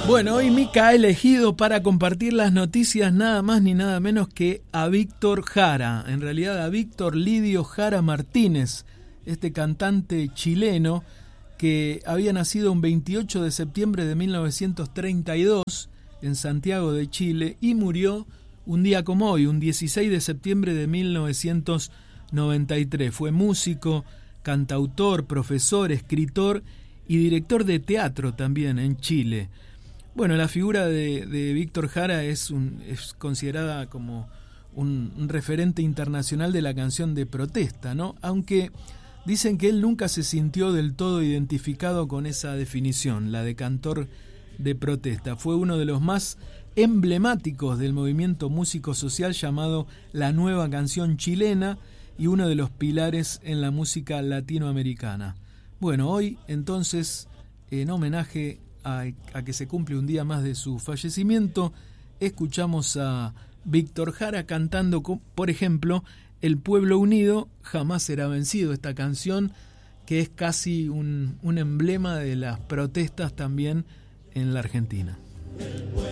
Bueno, hoy Mica ha elegido para compartir las noticias nada más ni nada menos que a Víctor Jara, en realidad a Víctor Lidio Jara Martínez, este cantante chileno que había nacido un 28 de septiembre de 1932 en Santiago de Chile y murió un día como hoy, un 16 de septiembre de 1993. Fue músico, cantautor, profesor, escritor y director de teatro también en Chile. Bueno, la figura de Víctor Jara es considerada como un referente internacional de la canción de protesta, ¿no? Aunque dicen que él nunca se sintió del todo identificado con esa definición, la de cantor de protesta. Fue uno de los más emblemáticos del movimiento músico social llamado La Nueva Canción Chilena y uno de los pilares en la música latinoamericana. Bueno, hoy entonces, en homenaje a que se cumple un día más de su fallecimiento, escuchamos a Víctor Jara cantando, por ejemplo, El Pueblo Unido Jamás Será Vencido, esta canción que es casi un emblema de las protestas también en la Argentina.